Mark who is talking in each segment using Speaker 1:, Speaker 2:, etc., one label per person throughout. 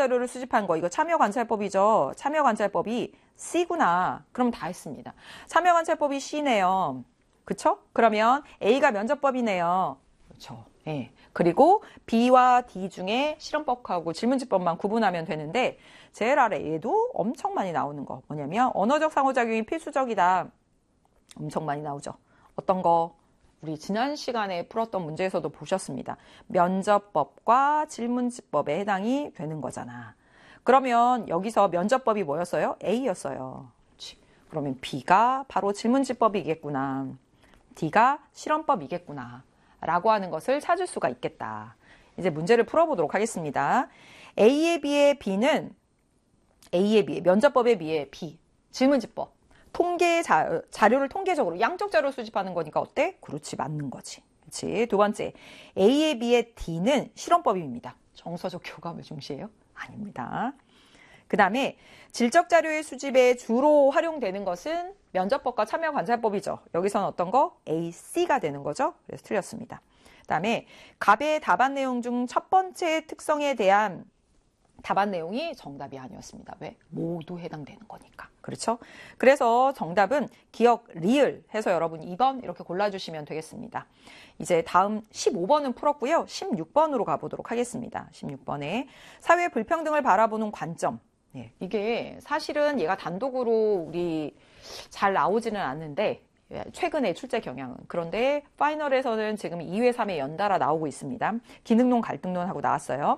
Speaker 1: 자료를 수집한 거, 이거 참여관찰법이죠. 참여관찰법이 C구나. 그럼 다 했습니다. 참여관찰법이 C네요. 그쵸? 그러면 A가 면접법이네요. 그렇죠. 예. 그리고 B와 D 중에 실험법하고 질문지법만 구분하면 되는데 제일 아래 얘도 엄청 많이 나오는 거 뭐냐면 언어적 상호작용이 필수적이다. 엄청 많이 나오죠. 어떤 거? 우리 지난 시간에 풀었던 문제에서도 보셨습니다. 면접법과 질문지법에 해당이 되는 거잖아. 그러면 여기서 면접법이 뭐였어요? A였어요. 그러면 B가 바로 질문지법이겠구나. D가 실험법이겠구나. 라고 하는 것을 찾을 수가 있겠다. 이제 문제를 풀어보도록 하겠습니다. A에 비해 B는 A에 비해 면접법에 비해 B, 질문지법. 통계 자료를 통계적으로 양적 자료를 수집하는 거니까 어때? 그렇지, 맞는 거지. 그렇지. 두 번째, A에 비해 D는 실험법입니다. 정서적 교감을 중시해요? 아닙니다. 그 다음에 질적 자료의 수집에 주로 활용되는 것은 면접법과 참여관찰법이죠. 여기서는 어떤 거? A, C가 되는 거죠. 그래서 틀렸습니다. 그 다음에 갑의 답안 내용 중 첫 번째 특성에 대한 답안 내용이 정답이 아니었습니다. 왜? 모두 해당되는 거니까. 그렇죠? 그래서 정답은 기억, 리을 해서 여러분 2번 이렇게 골라주시면 되겠습니다. 이제 다음 15번은 풀었고요. 16번으로 가보도록 하겠습니다. 16번에 사회 불평등을 바라보는 관점. 네, 이게 사실은 얘가 단독으로 우리 잘 나오지는 않는데 최근에 출제 경향은. 그런데 파이널에서는 지금 2회, 3회 연달아 나오고 있습니다. 기능론, 갈등론하고 나왔어요.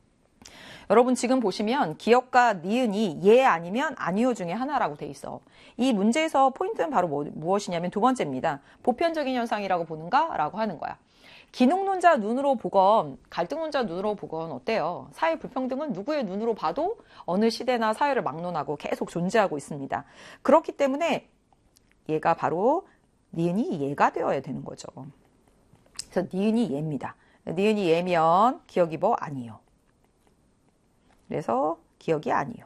Speaker 1: 여러분 지금 보시면 기억과 니은이 예 아니면 아니요 중에 하나라고 돼 있어. 이 문제에서 포인트는 바로 무엇이냐면 두 번째입니다. 보편적인 현상이라고 보는가? 라고 하는 거야. 기능론자 눈으로 보건 갈등론자 눈으로 보건 어때요? 사회 불평등은 누구의 눈으로 봐도 어느 시대나 사회를 막론하고 계속 존재하고 있습니다. 그렇기 때문에 얘가 바로 니은이 예가 되어야 되는 거죠. 그래서 니은이 예입니다. 니은이 예면 기억이 뭐? 아니요. 그래서 기억이 아니요.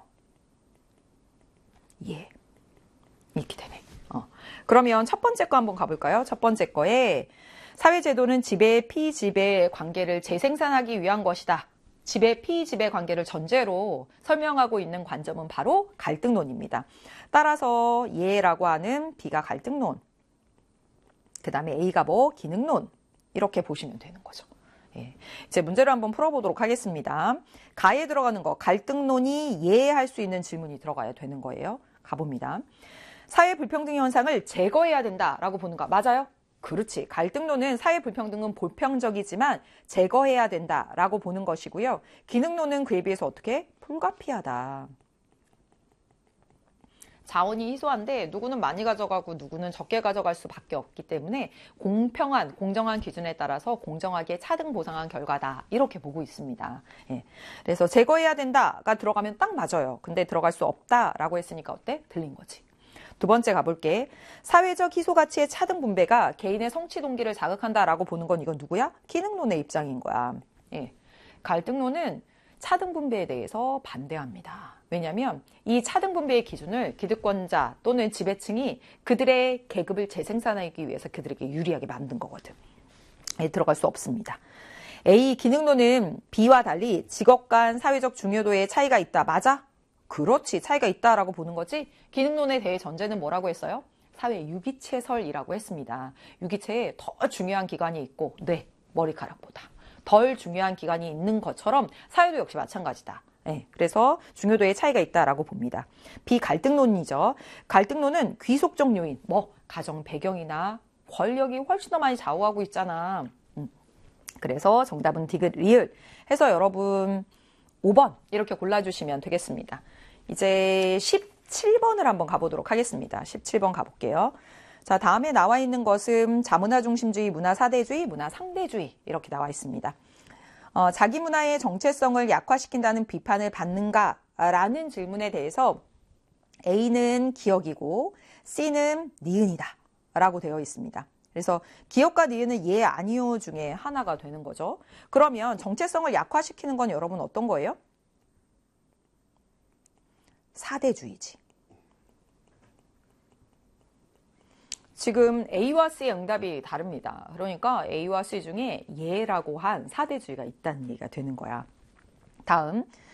Speaker 1: 예. 이렇게 되네. 그러면 첫 번째 거 한번 가볼까요? 첫 번째 거에 사회제도는 지배, 피지배 관계를 재생산하기 위한 것이다. 지배, 피지배 관계를 전제로 설명하고 있는 관점은 바로 갈등론입니다. 따라서 예라고 하는 B가 갈등론. 그 다음에 A가 뭐? 기능론. 이렇게 보시면 되는 거죠. 예. 이제 문제를 한번 풀어보도록 하겠습니다. 가에 들어가는 거, 갈등론이 예할 수 있는 질문이 들어가야 되는 거예요. 가봅니다. 사회 불평등 현상을 제거해야 된다라고 보는 거 맞아요? 그렇지. 갈등론은 사회 불평등은 보편적이지만 제거해야 된다라고 보는 것이고요. 기능론은 그에 비해서 어떻게? 불가피하다. 자원이 희소한데 누구는 많이 가져가고 누구는 적게 가져갈 수밖에 없기 때문에 공평한, 공정한 기준에 따라서 공정하게 차등 보상한 결과다. 이렇게 보고 있습니다. 예. 그래서 제거해야 된다가 들어가면 딱 맞아요. 근데 들어갈 수 없다라고 했으니까 어때? 들린 거지. 두 번째 가볼게. 사회적 희소 가치의 차등 분배가 개인의 성취 동기를 자극한다라고 보는 건 이건 누구야? 기능론의 입장인 거야. 예. 갈등론은 차등 분배에 대해서 반대합니다. 왜냐하면 이 차등 분배의 기준을 기득권자 또는 지배층이 그들의 계급을 재생산하기 위해서 그들에게 유리하게 만든 거거든. 들어갈 수 없습니다. A, 기능론은 B와 달리 직업 간 사회적 중요도의 차이가 있다. 맞아? 그렇지. 차이가 있다라고 보는 거지. 기능론에 대해 전제는 뭐라고 했어요? 사회 유기체설이라고 했습니다. 유기체에 더 중요한 기관이 있고 뇌, 머리카락보다 덜 중요한 기관이 있는 것처럼 사회도 역시 마찬가지다. 네, 그래서 중요도의 차이가 있다라고 봅니다. 비갈등론이죠. 갈등론은 귀속적 요인, 뭐 가정 배경이나 권력이 훨씬 더 많이 좌우하고 있잖아. 그래서 정답은 디귿 리을 해서 여러분 5번 이렇게 골라주시면 되겠습니다. 이제 17번을 한번 가보도록 하겠습니다. 17번 가볼게요. 자, 다음에 나와 있는 것은 자문화 중심주의, 문화 사대주의, 문화 상대주의 이렇게 나와 있습니다. 자기 문화의 정체성을 약화시킨다는 비판을 받는가라는 질문에 대해서 A는 기억이고 C는 니은이다 라고 되어 있습니다. 그래서 기억과 니은은 예, 아니요 중에 하나가 되는 거죠. 그러면 정체성을 약화시키는 건 여러분 어떤 거예요? 사대주의지. 지금 A와 C의 응답이 다릅니다. 그러니까 A와 C 중에 예라고 한 사대주의가 있다는 얘기가 되는 거야. 다음